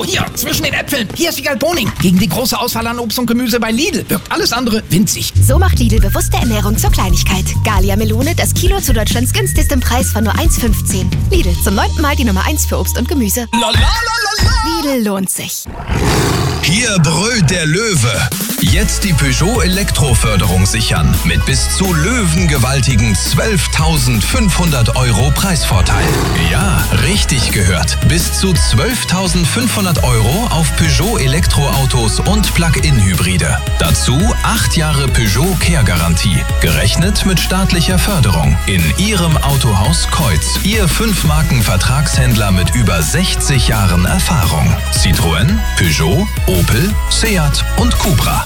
Hier, zwischen den Äpfeln. Hier ist Wiegald Boning. Gegen die große Auswahl an Obst und Gemüse bei Lidl wirkt alles andere winzig. So macht Lidl bewusste Ernährung zur Kleinigkeit. Gallia Melone, das Kilo zu Deutschlands günstigstem Preis von nur 1,15. Lidl, zum 9. Mal die Nummer 1 für Obst und Gemüse. Lidl lohnt sich. Hier brüllt der Löwe. Jetzt die Peugeot Elektroförderung sichern. Mit bis zu löwengewaltigen 12.500 € Preisvorteil. Ja, richtig gehört. Bis zu 12.500 € auf Peugeot Elektroautos und Plug-in-Hybride. Dazu 8 Jahre Peugeot Care-Garantie. Gerechnet mit staatlicher Förderung. In Ihrem Autohaus Keutz. Ihr 5-Marken-Vertragshändler mit über 60 Jahren Erfahrung. Citroën, Peugeot, Opel, Seat und Cupra.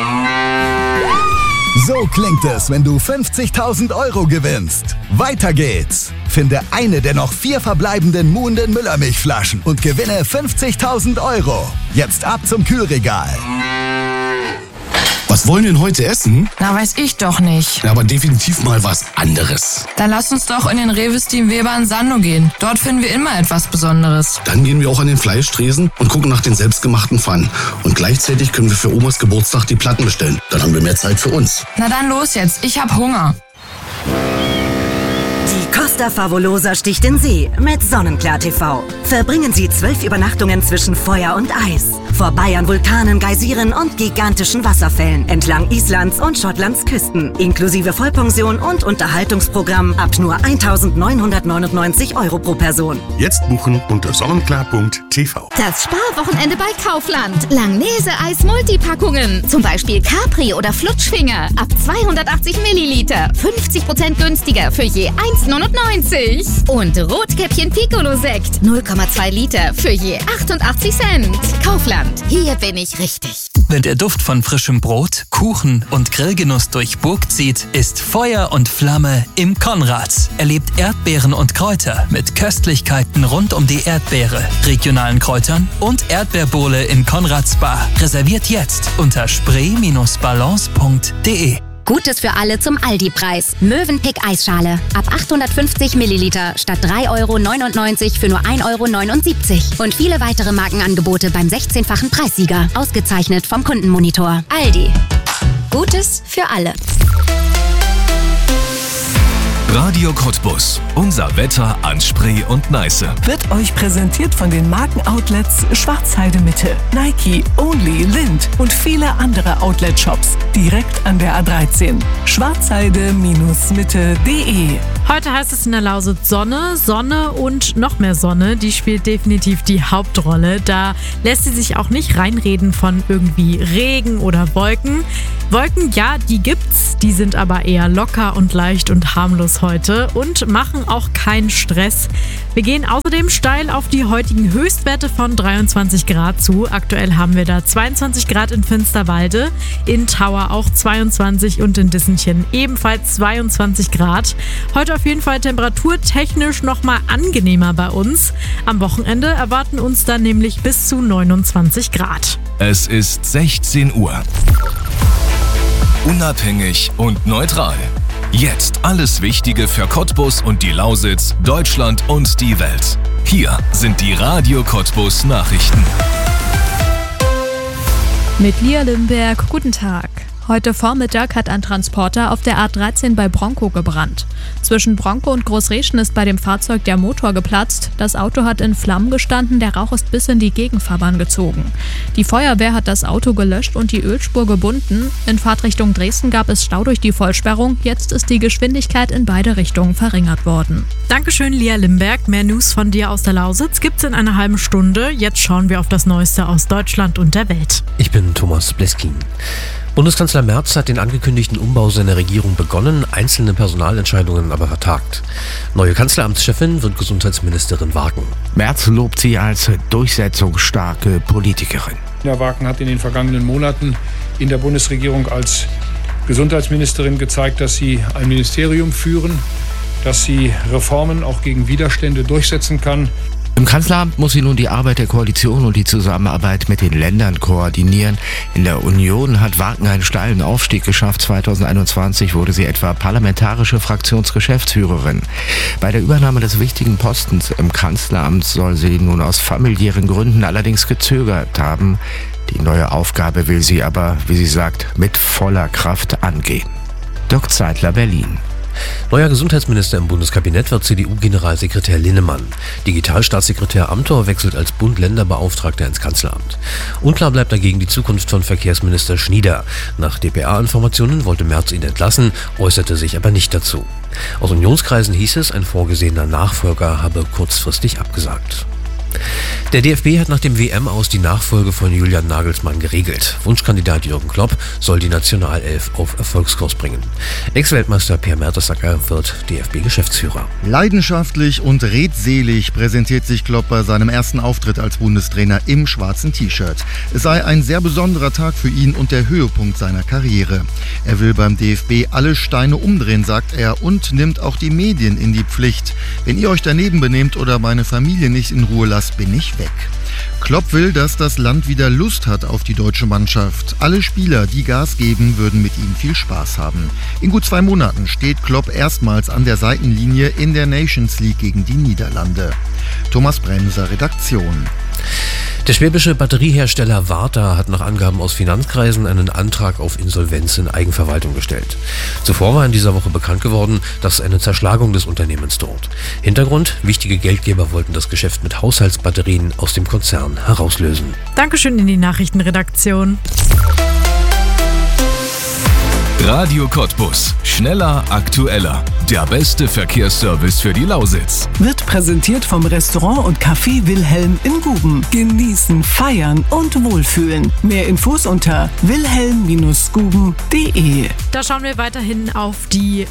So klingt es, wenn du 50.000 € gewinnst. Weiter geht's. Finde eine der noch 4 verbleibenden Muhnden Müllermilchflaschen und gewinne 50.000 €. Jetzt ab zum Kühlregal. Was wollen wir denn heute essen? Na, weiß ich doch nicht. Ja, aber definitiv mal was anderes. Dann lass uns doch in den Rewe Team Weber in Sando gehen. Dort finden wir immer etwas Besonderes. Dann gehen wir auch an den Fleischtresen und gucken nach den selbstgemachten Pfannen. Und gleichzeitig können wir für Omas Geburtstag die Platten bestellen. Dann haben wir mehr Zeit für uns. Na dann los jetzt, ich hab Hunger. Die Costa Favolosa sticht in See mit Sonnenklar TV. Verbringen Sie 12 Übernachtungen zwischen Feuer und Eis. Vorbei an Vulkanen, Geysiren und gigantischen Wasserfällen entlang Islands und Schottlands Küsten. Inklusive Vollpension und Unterhaltungsprogramm ab nur 1.999 € pro Person. Jetzt buchen unter sonnenklar.tv. Das Sparwochenende bei Kaufland. Langnese-Eis Multipackungen. Zum Beispiel Capri oder Flutschfinger. Ab 280 Milliliter. 50% günstiger für je 1,99. Und Rotkäppchen Piccolo-Sekt. 0,2 Liter für je 88 Cent. Kaufland. Hier bin ich richtig. Wenn der Duft von frischem Brot, Kuchen und Grillgenuss durch Burg zieht, ist Feuer und Flamme im Konrads. Erlebt Erdbeeren und Kräuter mit Köstlichkeiten rund um die Erdbeere, regionalen Kräutern und Erdbeerbowle in Konrads Bar. Reserviert jetzt unter spree-balance.de. Gutes für alle zum Aldi-Preis. Mövenpick Eisschale. Ab 850 Milliliter statt 3,99 € für nur 1,79 €. Und viele weitere Markenangebote beim 16-fachen Preissieger. Ausgezeichnet vom Kundenmonitor. Aldi. Gutes für alle. Radio Cottbus. Unser Wetter an Spree und Neiße. Wird euch präsentiert von den Markenoutlets Schwarzheide Mitte, Nike, Only, Lind und viele andere Outlet-Shops. Direkt an der A13. Schwarzheide-mitte.de. Heute heißt es in der Lausitz Sonne und noch mehr Sonne. Die spielt definitiv die Hauptrolle. Da lässt sie sich auch nicht reinreden von irgendwie Regen oder Wolken. Wolken, ja, die gibt's. Die sind aber eher locker und leicht und harmlos heute und machen auch keinen Stress. Wir gehen außerdem steil auf die heutigen Höchstwerte von 23 Grad zu. Aktuell haben wir da 22 Grad in Finsterwalde, in Tauer auch 22 und in Dissenchen ebenfalls 22 Grad. Heute auf jeden Fall temperaturtechnisch nochmal angenehmer bei uns. Am Wochenende erwarten uns dann nämlich bis zu 29 Grad. Es ist 16 Uhr. Unabhängig und neutral. Jetzt alles Wichtige für Cottbus und die Lausitz, Deutschland und die Welt. Hier sind die Radio Cottbus Nachrichten. Mit Lia Limberg, guten Tag. Heute Vormittag hat ein Transporter auf der A13 bei Bronkow gebrannt. Zwischen Bronkow und Großreschen ist bei dem Fahrzeug der Motor geplatzt. Das Auto hat in Flammen gestanden, der Rauch ist bis in die Gegenfahrbahn gezogen. Die Feuerwehr hat das Auto gelöscht und die Ölspur gebunden. In Fahrtrichtung Dresden gab es Stau durch die Vollsperrung. Jetzt ist die Geschwindigkeit in beide Richtungen verringert worden. Dankeschön, Lia Limberg. Mehr News von dir aus der Lausitz gibt's in einer halben Stunde. Jetzt schauen wir auf das Neueste aus Deutschland und der Welt. Ich bin Thomas Bleskin. Bundeskanzler Merz hat den angekündigten Umbau seiner Regierung begonnen, einzelne Personalentscheidungen aber vertagt. Neue Kanzleramtschefin wird Gesundheitsministerin Wagen. Merz lobt sie als durchsetzungsstarke Politikerin. Herr Wagen hat in den vergangenen Monaten in der Bundesregierung als Gesundheitsministerin gezeigt, dass sie ein Ministerium führen, dass sie Reformen auch gegen Widerstände durchsetzen kann. Im Kanzleramt muss sie nun die Arbeit der Koalition und die Zusammenarbeit mit den Ländern koordinieren. In der Union hat Wagen einen steilen Aufstieg geschafft. 2021 wurde sie etwa parlamentarische Fraktionsgeschäftsführerin. Bei der Übernahme des wichtigen Postens im Kanzleramt soll sie nun aus familiären Gründen allerdings gezögert haben. Die neue Aufgabe will sie aber, wie sie sagt, mit voller Kraft angehen. Dirk Zeitler, Berlin. Neuer Gesundheitsminister im Bundeskabinett wird CDU-Generalsekretär Linnemann. Digitalstaatssekretär Amthor wechselt als Bund-Länder-Beauftragter ins Kanzleramt. Unklar bleibt dagegen die Zukunft von Verkehrsminister Schnieder. Nach dpa-Informationen wollte Merz ihn entlassen, äußerte sich aber nicht dazu. Aus Unionskreisen hieß es, ein vorgesehener Nachfolger habe kurzfristig abgesagt. Der DFB hat nach dem WM-Aus die Nachfolge von Julian Nagelsmann geregelt. Wunschkandidat Jürgen Klopp soll die Nationalelf auf Erfolgskurs bringen. Ex-Weltmeister Per Mertesacker wird DFB-Geschäftsführer. Leidenschaftlich und redselig präsentiert sich Klopp bei seinem ersten Auftritt als Bundestrainer im schwarzen T-Shirt. Es sei ein sehr besonderer Tag für ihn und der Höhepunkt seiner Karriere. Er will beim DFB alle Steine umdrehen, sagt er, und nimmt auch die Medien in die Pflicht. Wenn ihr euch daneben benehmt oder meine Familie nicht in Ruhe lasst, bin ich weg. Klopp will, dass das Land wieder Lust hat auf die deutsche Mannschaft. Alle Spieler, die Gas geben, würden mit ihm viel Spaß haben. In gut 2 Monaten steht Klopp erstmals an der Seitenlinie in der Nations League gegen die Niederlande. Thomas Bremser, Redaktion. Der schwäbische Batteriehersteller Varta hat nach Angaben aus Finanzkreisen einen Antrag auf Insolvenz in Eigenverwaltung gestellt. Zuvor war in dieser Woche bekannt geworden, dass eine Zerschlagung des Unternehmens droht. Hintergrund: wichtige Geldgeber wollten das Geschäft mit Haushaltsbatterien aus dem Konzern herauslösen. Dankeschön in die Nachrichtenredaktion. Radio Cottbus. Schneller, aktueller. Der beste Verkehrsservice für die Lausitz. Wird präsentiert vom Restaurant und Café Wilhelm in Guben. Genießen, feiern und wohlfühlen. Mehr Infos unter wilhelm-guben.de. Da schauen wir weiterhin auf die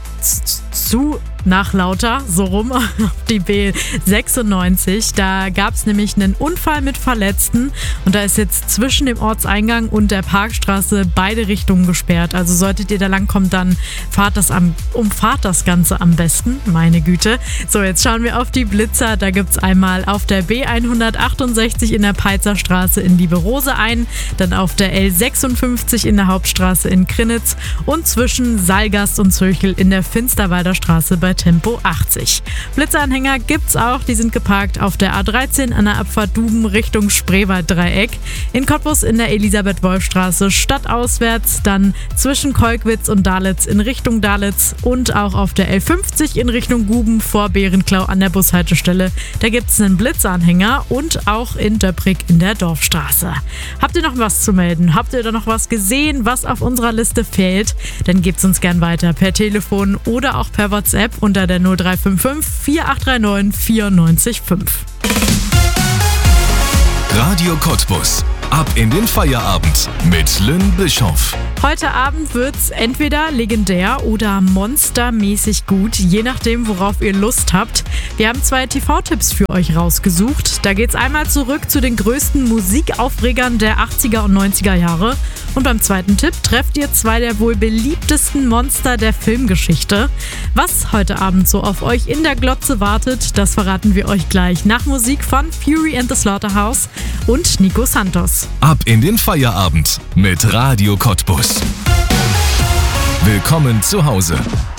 nach Lauter, so rum, auf die B96. Da gab es nämlich einen Unfall mit Verletzten und da ist jetzt zwischen dem Ortseingang und der Parkstraße beide Richtungen gesperrt. Also solltet ihr da langkommen, dann umfahrt das Ganze am besten. Meine Güte. So, jetzt schauen wir auf die Blitzer. Da gibt es einmal auf der B168 in der Peitzer Straße in Lieberose ein, dann auf der L56 in der Hauptstraße in Krinnitz und zwischen Saalgast und Zöchel in der Finsterwalder Straße bei Tempo 80. Blitzeranhänger gibt's auch, die sind geparkt auf der A13 an der Abfahrt Duben Richtung Spreewald-Dreieck. In Cottbus in der Elisabeth-Wolf-Straße stadtauswärts, dann zwischen Kolkwitz und Dalitz in Richtung Dalitz und auch auf der L50 in Richtung Guben vor Bärenklau an der Bushaltestelle. Da gibt's einen Blitzeranhänger und auch in Döprig in der Dorfstraße. Habt ihr noch was zu melden? Habt ihr da noch was gesehen, was auf unserer Liste fehlt? Dann gebt's uns gern weiter per Telefon oder auch per WhatsApp unter der 0355 4839 945. Radio Cottbus. Ab in den Feierabend mit Lynn Bischoff. Heute Abend wird's entweder legendär oder monstermäßig gut, je nachdem, worauf ihr Lust habt. Wir haben 2 TV-Tipps für euch rausgesucht. Da geht's einmal zurück zu den größten Musikaufregern der 80er und 90er Jahre. Und beim zweiten Tipp trefft ihr 2 der wohl beliebtesten Monster der Filmgeschichte. Was heute Abend so auf euch in der Glotze wartet, das verraten wir euch gleich nach Musik von Fury and the Slaughterhouse und Nico Santos. Ab in den Feierabend mit Radio Cottbus. Willkommen zu Hause.